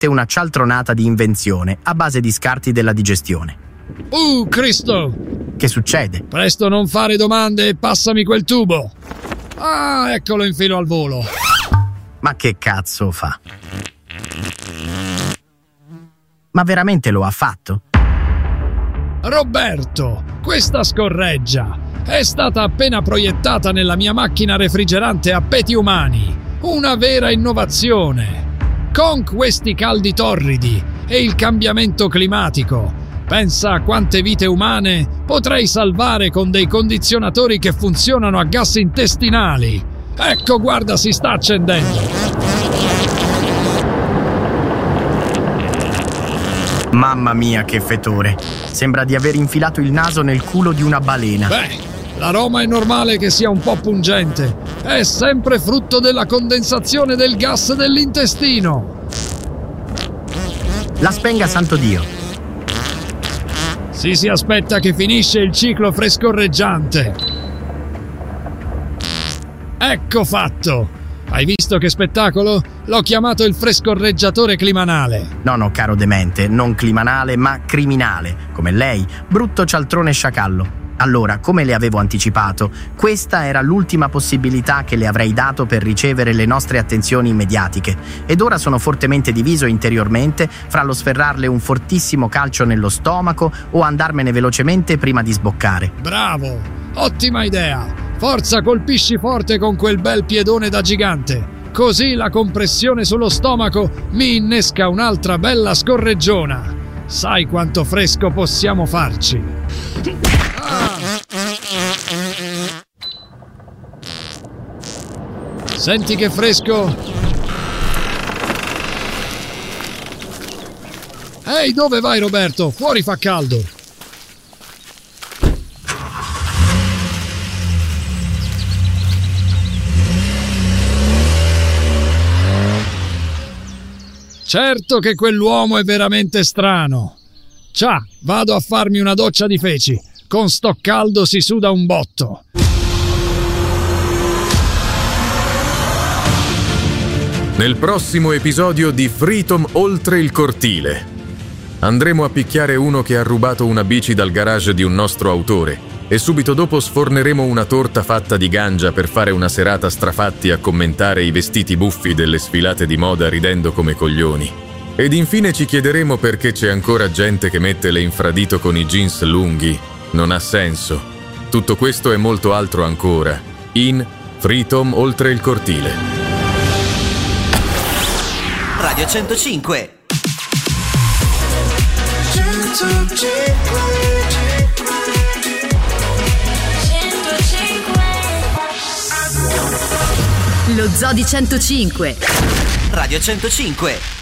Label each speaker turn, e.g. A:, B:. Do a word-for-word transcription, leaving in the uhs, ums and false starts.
A: una cialtronata di invenzione a base di scarti della digestione.
B: Uh, Cristo!
A: Che succede?
B: Presto, non fare domande e passami quel tubo. Ah, eccolo in filo al volo.
A: Ma che cazzo fa? Ma veramente lo ha fatto?
B: Roberto, questa scorreggia è stata appena proiettata nella mia macchina refrigerante a peti umani. Una vera innovazione. Con questi caldi torridi e il cambiamento climatico, pensa a quante vite umane potrei salvare con dei condizionatori che funzionano a gas intestinali. Ecco, guarda, si sta accendendo.
A: Mamma mia, che fetore. Sembra di aver infilato il naso nel culo di una balena.
B: Beh, l'aroma è normale che sia un po' pungente. È sempre frutto della condensazione del gas dell'intestino.
A: La spenga, santo Dio.
B: Si si aspetta che finisce il ciclo frescorreggiante. Ecco fatto. Hai visto che spettacolo? L'ho chiamato il frescorreggiatore climanale.
A: No, no, caro demente, non climanale, ma criminale, come lei, brutto cialtrone sciacallo. Allora, come le avevo anticipato, questa era l'ultima possibilità che le avrei dato per ricevere le nostre attenzioni mediatiche, ed ora sono fortemente diviso interiormente fra lo sferrarle un fortissimo calcio nello stomaco o andarmene velocemente prima di sboccare.
B: Bravo! Ottima idea! Forza, colpisci forte con quel bel piedone da gigante. Così la compressione sullo stomaco mi innesca un'altra bella scorreggiona. Sai quanto fresco possiamo farci. Ah. Senti che fresco? Ehi, dove vai, Roberto? Fuori fa caldo. Certo che quell'uomo è veramente strano. Ciao, vado a farmi una doccia di feci. Con sto caldo si suda un botto.
C: Nel prossimo episodio di Freedom Oltre il Cortile andremo a picchiare uno che ha rubato una bici dal garage di un nostro autore e subito dopo sforneremo una torta fatta di gangia per fare una serata strafatti a commentare i vestiti buffi delle sfilate di moda ridendo come coglioni. Ed infine ci chiederemo perché c'è ancora gente che mette le infradito con i jeans lunghi. Non ha senso. Tutto questo e molto altro ancora in Freedom Oltre il Cortile.
D: Radio centocinque.
E: Lo Zoo di centocinque.
D: Radio centocinque.